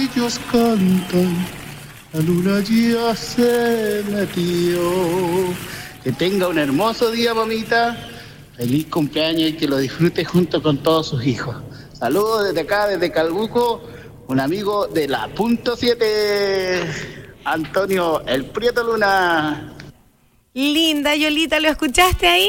pajarillos cantan, la luna ya se metió. Que tenga un hermoso día, mamita. Feliz cumpleaños y que lo disfrute junto con todos sus hijos. Saludos desde acá, desde Calbuco, un amigo de la Punto 7, Antonio El Prieto Luna. Linda, Yolita, ¿lo escuchaste ahí?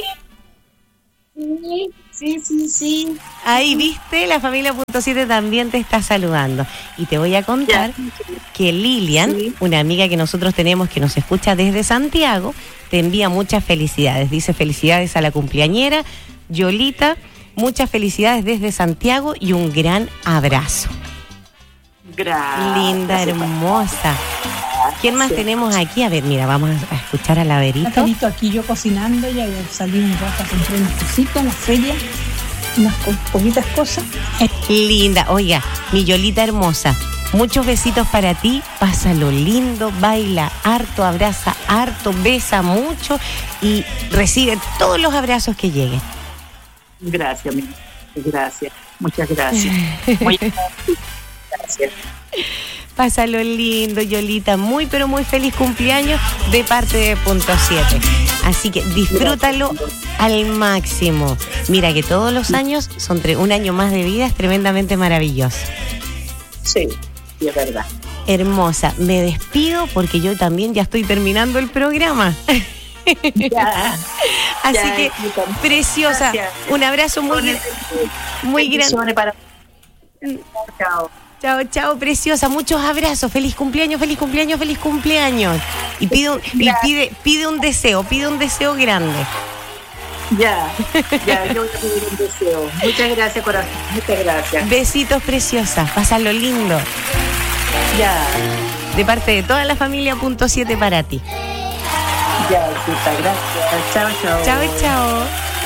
Sí. Ahí, ¿viste? La familia Punto 7 también te está saludando. Y te voy a contar que Lilian, una amiga que nosotros tenemos que nos escucha desde Santiago, te envía muchas felicidades. Dice felicidades a la cumpleañera Yolita, muchas felicidades desde Santiago y un gran abrazo. Gracias. Linda, hermosa. ¿Quién más tenemos aquí? A ver, mira, vamos a escuchar a Laverito. Laverito, aquí yo cocinando, ya salí un rato a comprar unas cositas en la feria, unas poquitas cosas. Linda, oiga, mi Yolita hermosa, muchos besitos para ti, pásalo lindo, baila harto, abraza harto, besa mucho y recibe todos los abrazos que lleguen. Gracias, gracias, muchas gracias. Muy gracias. Pásalo lindo, Yolita. Muy, pero muy feliz cumpleaños de parte de Punto 7. Así que disfrútalo al máximo. Mira que todos los años son un año más de vida, es tremendamente maravilloso. Sí, es verdad. Hermosa, me despido porque yo también ya estoy terminando el programa. Ya. Así ya, que, preciosa, gracias. Un abrazo muy grande. Para... Chao. Chao, chao, preciosa. Muchos abrazos. Feliz cumpleaños, feliz cumpleaños, feliz cumpleaños. Y pide un deseo grande. Ya, yo voy a pedir un deseo. Muchas gracias, corazón. Muchas gracias. Besitos, preciosa. Pásalo lindo. Ya. De parte de toda la familia Punto 7 para ti. Ya, gracias. Chao. Chao, chao.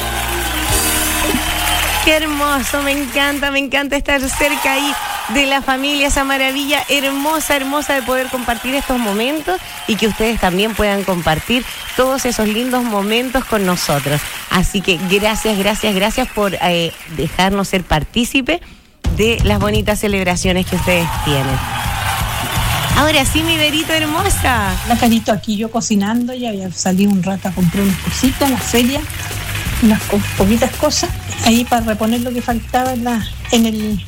Qué hermoso, me encanta estar cerca ahí de la familia, esa maravilla hermosa de poder compartir estos momentos y que ustedes también puedan compartir todos esos lindos momentos con nosotros. Así que gracias por dejarnos ser partícipe de las bonitas celebraciones que ustedes tienen. Ahora sí, mi Verito hermosa. La Carito, aquí yo cocinando, ya había salido un rato a comprar unas cositas en la feria, unas poquitas cosas, ahí para reponer lo que faltaba en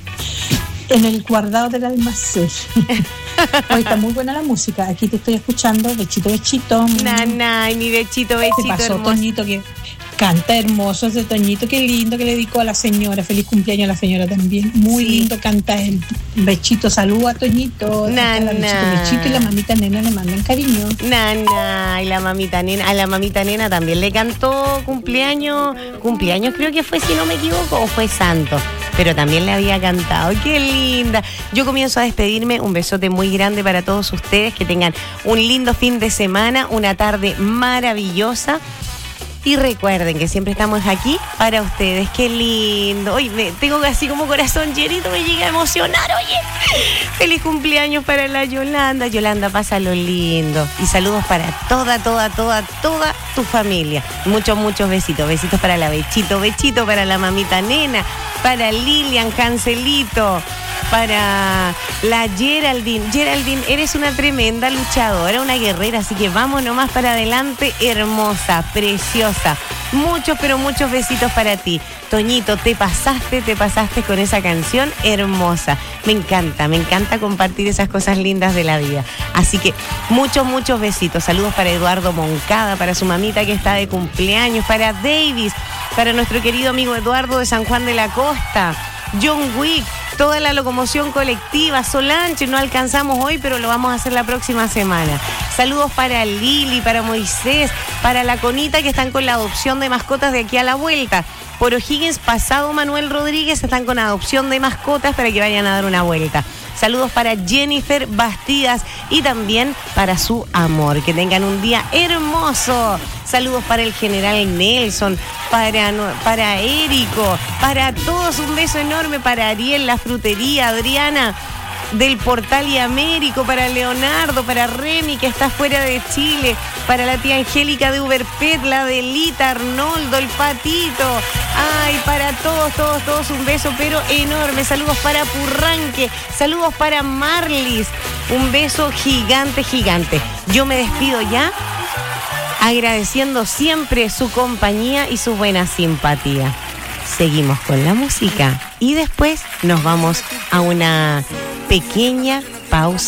el guardado del almacén. Hoy está muy buena la música, aquí te estoy escuchando, bechito. Nanay, mi bechito ¿Qué pasó, hermoso. Toñito, que canta hermoso ese Toñito? Qué lindo que le dedicó a la señora. Feliz cumpleaños a la señora también. Muy lindo canta él. Bechito, saludo a Toñito. Bechito y la mamita nena le mandan cariño. Nanay, la mamita nena. A la mamita nena también le cantó cumpleaños creo que fue, si no me equivoco, o fue santo. Pero también le había cantado. ¡Qué linda! Yo comienzo a despedirme. Un besote muy grande para todos ustedes. Que tengan un lindo fin de semana, una tarde maravillosa. Y recuerden que siempre estamos aquí para ustedes. ¡Qué lindo! Hoy tengo así como corazón llenito, me llega a emocionar, oye. Feliz cumpleaños para la Yolanda. Yolanda, pásalo lindo. Y saludos para toda tu familia. Muchos besitos. Besitos para la Bechito para la mamita nena, para Lilian, Cancelito, para la Geraldine. Geraldine, eres una tremenda luchadora, una guerrera, así que vamos nomás para adelante, hermosa, preciosa. Muchos besitos para ti. Toñito, te pasaste con esa canción hermosa. Me encanta compartir esas cosas lindas de la vida. Así que muchos besitos. Saludos para Eduardo Moncada, para su mamita que está de cumpleaños, para Davis, para nuestro querido amigo Eduardo de San Juan de la Costa, John Wick, toda la locomoción colectiva, Solange, no alcanzamos hoy, pero lo vamos a hacer la próxima semana. Saludos para Lili, para Moisés, para la Conita, que están con la adopción de mascotas de aquí a la vuelta. Por O'Higgins, pasado Manuel Rodríguez, están con adopción de mascotas para que vayan a dar una vuelta. Saludos para Jennifer Bastidas y también para su amor. Que tengan un día hermoso. Saludos para el general Nelson, para Érico, para todos un beso enorme, para Ariel, la frutería, Adriana, del Portal y Américo, para Leonardo, para Remy, que está fuera de Chile, para la tía Angélica de Uberpet, la Delita, Arnoldo, el Patito. Ay, para todos, un beso, pero enorme. Saludos para Purranque, saludos para Marlis. Un beso gigante. Yo me despido ya, agradeciendo siempre su compañía y su buena simpatía. Seguimos con la música y después nos vamos a una pequeña pausa.